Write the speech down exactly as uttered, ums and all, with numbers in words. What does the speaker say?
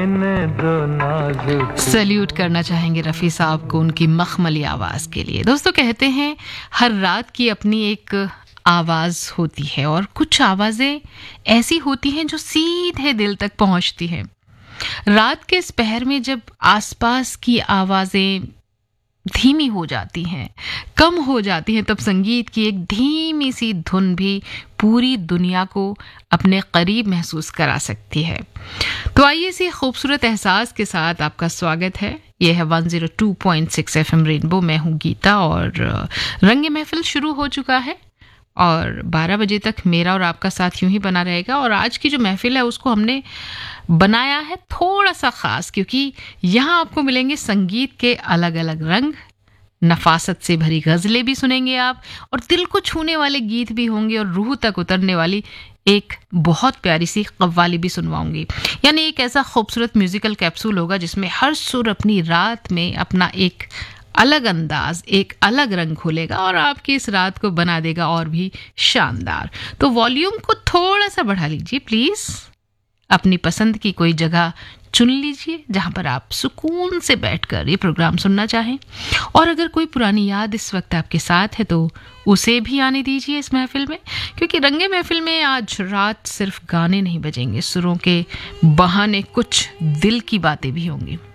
Salute करना चाहेंगे रफ़ी साहब को उनकी मखमली आवाज़ के लिए। दोस्तों, कहते हैं हर रात की अपनी एक आवाज़ होती है और कुछ आवाज़ें ऐसी होती हैं जो सीधे दिल तक पहुंचती हैं। रात के इस पहर में जब आसपास की आवाज़ें धीमी हो जाती हैं, कम हो जाती हैं, तब संगीत की एक धीमी सी धुन भी पूरी दुनिया को अपने करीब महसूस करा सकती है। तो आइए इसी खूबसूरत एहसास के साथ आपका स्वागत है। यह है one zero two point six FM rainbow. मैं हूँ गीता और रंग महफिल शुरू हो चुका है और बारह बजे तक मेरा और आपका साथ यूं ही बना रहेगा। और आज की जो महफिल है उसको हमने बनाया है थोड़ा सा ख़ास, क्योंकि यहाँ आपको मिलेंगे संगीत के अलग अलग रंग, नफासत से भरी गज़लें भी सुनेंगे आप, और दिल को छूने वाले गीत भी होंगे, और रूह तक उतरने वाली एक बहुत प्यारी सी कव्वाली भी सुनवाऊंगी। यानी एक ऐसा खूबसूरत म्यूज़िकल कैप्सूल होगा जिसमें हर सुर अपनी रात में अपना एक अलग अंदाज, एक अलग रंग खोलेगा और आपकी इस रात को बना देगा और भी शानदार। तो वॉल्यूम को थोड़ा सा बढ़ा लीजिए प्लीज़, अपनी पसंद की कोई जगह चुन लीजिए जहाँ पर आप सुकून से बैठकर ये प्रोग्राम सुनना चाहें। और अगर कोई पुरानी याद इस वक्त आपके साथ है तो उसे भी आने दीजिए इस महफिल में, क्योंकि रंगे महफिल में आज रात सिर्फ गाने नहीं बजेंगे, सुरों के बहाने कुछ दिल की बातें भी होंगी।